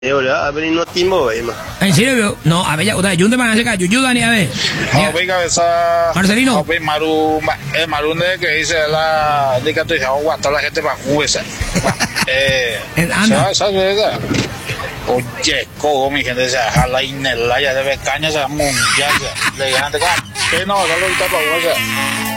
Ahora, a ver, no timbo, más. ¿En serio? No, a ver, ya, udah, junta man acá, yuyu Dani, a ver. Ve cabeza. Marcelino. Ve Maru, Marunde que dice la dica tu hija, aguanta la gente para jueza. Anda. ¿Sabes verdad? Oye, cojo mi gente, se jala inela, ya debe caña, se mundial, le gana, que no, solo ahorita para jueza.